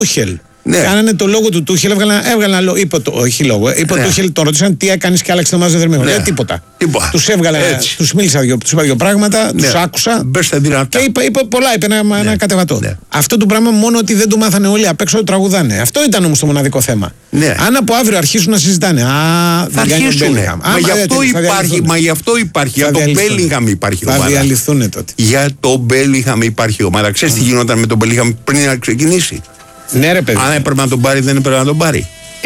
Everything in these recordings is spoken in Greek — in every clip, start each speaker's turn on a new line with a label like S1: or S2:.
S1: Τούχελ.
S2: Ναι.
S1: Κάνανε το λόγο του Τούχελ, έβγαλαν λόγο. Είπε ο Τούχελ, τον ρωτήσαν τι έκανε και άλλαξε το μάζο δερμιών.
S2: Ναι.
S1: Τίποτα.
S2: Τους
S1: μίλησα, τους είπα δύο πράγματα, τους άκουσα.
S2: Μπες στα δυνατά.
S1: Και είπα πολλά, είπε ένα κατεβατό.
S2: Ναι.
S1: Αυτό το πράγμα μόνο ότι δεν το μάθανε όλοι απ' έξω, το τραγουδάνε. Αυτό ήταν όμως το μοναδικό θέμα.
S2: Ναι.
S1: Αν από αύριο αρχίσουν να συζητάνε.
S2: Θα αρχίσουν. Μα γι' αυτό υπάρχει. Για τον Μπέλιγχαμ υπάρχει ομάδα.
S1: Θα διαλυθούν τότε.
S2: Για τον Μπέλιγχαμ υπάρχει ομάδα. Ξέρεις τι γινόταν με τον Μπέλιγχαμ πριν να ξεκινήσει?
S1: Ναι, ρε παιδί.
S2: Αν έπρεπε να τον πάρει, δεν έπρεπε να τον πάρει.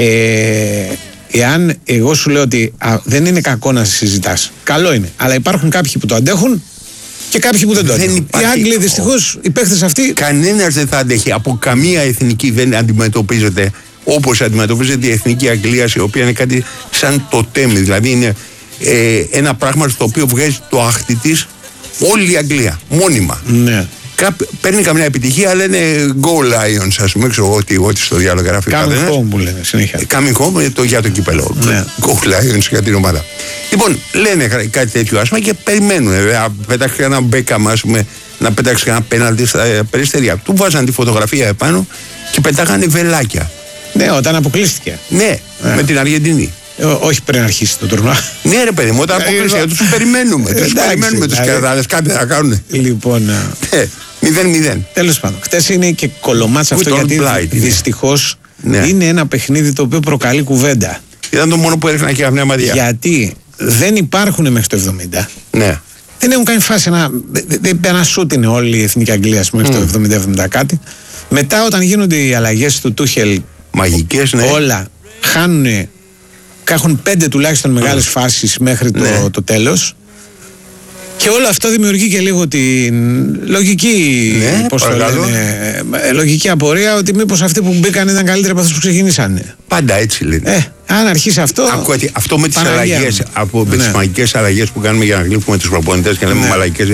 S1: Εάν εγώ σου λέω ότι δεν είναι κακό να συζητάς, καλό είναι. Αλλά υπάρχουν κάποιοι που το αντέχουν και κάποιοι που δεν το αντέχουν. Οι Άγγλοι δυστυχώς, οι παίχτες αυτοί.
S2: Κανένας δεν θα αντέχει. Από καμία εθνική δεν αντιμετωπίζεται όπως αντιμετωπίζεται η εθνική Αγγλίας, η οποία είναι κάτι σαν το τέμι. Δηλαδή είναι ένα πράγμα στο οποίο βγάζει το άχτη της όλη η Αγγλία. Μόνιμα.
S1: Ναι.
S2: Παίρνει καμιά επιτυχία, λένε Go Lions, ας πούμε, ξέρω ό,τι στο διάλογο γράφει.
S1: Coming home που λένε συνέχεια.
S2: Coming home για το κύπελο.
S1: Ναι.
S2: Go Lions για την ομάδα. Λοιπόν, λένε κάτι τέτοιο, ας πούμε, και περιμένουν. Πέταξε ένα Μπέκαμ, ας πούμε, να πέταξε ένα πέναλτι στα περιστεριά. Του βάζαν τη φωτογραφία επάνω και πετάγανε βελάκια.
S1: Ναι, όταν αποκλείστηκε.
S2: Ναι, με την Αργεντινή.
S1: Όχι πριν αρχίσει το τουρνουά.
S2: Ναι, ρε παιδί μου, όταν αποκλείστηκε, τους περιμένουμε. Τους περιμένουμε τους κερδάδες, κάτι να κάνουν.
S1: Λοιπόν.
S2: 0-0.
S1: Τέλος πάντων. Χτες είναι και κολομάτς αυτό, γιατί δυστυχώς είναι ένα παιχνίδι το οποίο προκαλεί κουβέντα.
S2: Ήταν το μόνο που έριχνα και μια μαδιά.
S1: Γιατί δεν υπάρχουν μέχρι το 70.
S2: Ναι.
S1: Δεν έχουν κάνει φάση ένα σούτ είναι όλη η Εθνική Αγγλία μέχρι το 70-70 κάτι. Μετά όταν γίνονται οι αλλαγές του Τούχελ,
S2: μαγικές, ναι.
S1: Όλα χάνουν. Έχουν 5 τουλάχιστον μεγάλες φάσεις μέχρι το τέλος. Και όλο αυτό δημιουργεί και λίγο την λογική, λογική απορία ότι μήπως αυτοί που μπήκαν ήταν καλύτεροι από αυτούς που ξεκινήσανε.
S2: Πάντα έτσι λένε.
S1: Αν αρχίσει αυτό.
S2: Αυτό με τις αλλαγές, με τις μαγικές αλλαγές που κάνουμε για να γλύφουμε τους προπονητές και να λέμε μαλακές.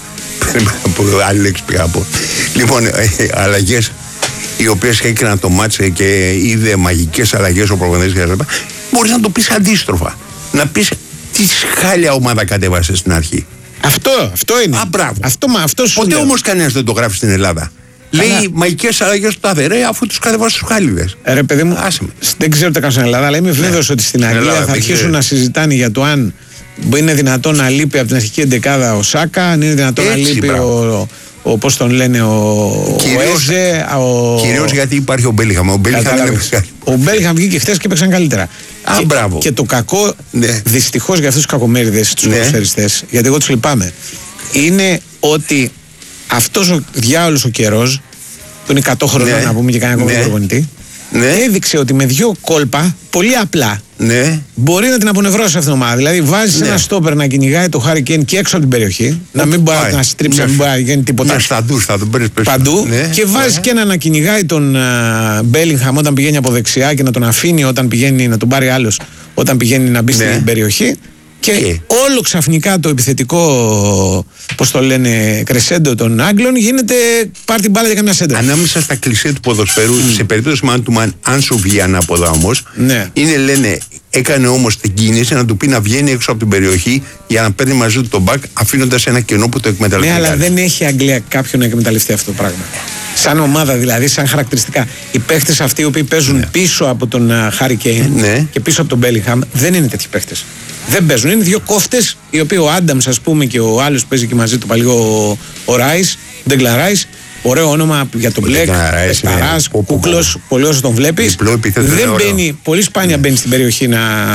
S2: Άλλη λέξη πήγα από. Λοιπόν, αλλαγές οι οποίες έκαναν το μάτσε και είδε μαγικές αλλαγές ο προπονητής και λοιπά. Μπορείς να το πεις αντίστροφα. Να πεις τι χάλια ομάδα κατέβασε στην αρχή.
S1: Αυτό είναι.
S2: Ποτέ όμως κανένας δεν το γράφει στην Ελλάδα. Λέει μαγικές αλλαγές του τάδε, αφού τους κατεβάσει στους χάλιδες.
S1: Ρε παιδί μου, δεν ξέρω τι κάνω στην Ελλάδα, αλλά είμαι βέβαιος ότι στην Αγγλία θα αρχίσουν να συζητάνε για το αν είναι δυνατόν να λείπει από την αρχική εντεκάδα ο Σάκα, αν είναι δυνατόν να λείπει πώς τον λένε, ο Έζε.
S2: Κυρίως γιατί υπάρχει ο Μπέλιγχαμ.
S1: Ο Μπέλιγχαμ βγήκε χθες και παίξαν καλύτερα. Και το κακό, δυστυχώς για αυτούς τους κακομοίριδες, τους ποδοσφαιριστές, γιατί εγώ τους λυπάμαι, είναι ότι αυτός ο διάολος ο καιρός, που είναι 100 χρονών να πούμε και κάνει ακόμα προπονητή, έδειξε ότι με 2 κόλπα, πολύ απλά, μπορεί να την απονευρώσει αυτήν την ομάδα. Δηλαδή, βάζει ένα στόπερ να κυνηγάει το Χάρι Κέιν και έξω από την περιοχή, να μην μπορεί να στρίψει, να μην μπορεί να γίνει τίποτα.
S2: Θα τον παίρνει
S1: παντού. Και βάζει και ένα να κυνηγάει τον Μπέλιγχαμ όταν πηγαίνει από δεξιά και να τον αφήνει όταν πηγαίνει να τον πάρει άλλος όταν πηγαίνει να μπει στην περιοχή. Και όλο ξαφνικά το επιθετικό, πώς το λένε, κρεσέντο των Άγγλων γίνεται πάρει την μπάλα για καμιά σέντρα.
S2: Ανάμεσα στα κλισέ του ποδοσφαίρου, σε περίπτωση man to man, αν σου βγει ανάποδα όμως, είναι, λένε, έκανε όμως την κίνηση να του πει να βγαίνει έξω από την περιοχή για να παίρνει μαζί του τον μπακ, αφήνοντας ένα κενό που το εκμεταλλευτεί.
S1: Ναι, αλλά δεν έχει η Αγγλία κάποιον να εκμεταλλευτεί αυτό το πράγμα. Σαν ομάδα δηλαδή, σαν χαρακτηριστικά. Οι παίχτες αυτοί οι οποίοι παίζουν πίσω από τον Χάρι Κέιν και πίσω από τον Μπέλιγχαμ δεν είναι τέτοιοι παίχτες. Δεν παίζουν. Είναι 2 κόφτες, οι οποίοι ο Άνταμς, ας πούμε, και ο άλλος που παίζει και μαζί του παλιό ο Ράις, Ντέγκλαν Ράις. Ωραίο όνομα για τον Μπλεκ, Σταράς, Κούκλος, πολύ όσο τον βλέπεις. Δεν μπαίνει, πολύ σπάνια μπαίνει στην περιοχή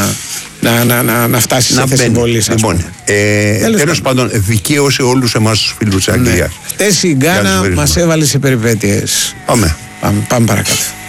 S1: να φτάσει σε θέση βολής.
S2: Λοιπόν, τέλος πάντων, δικαίωσε όλους εμάς τους φίλους της Αγγλίας.
S1: Χτες η Γκάνα μας έβαλε σε περιπέτειες.
S2: Πάμε
S1: παρακάτω.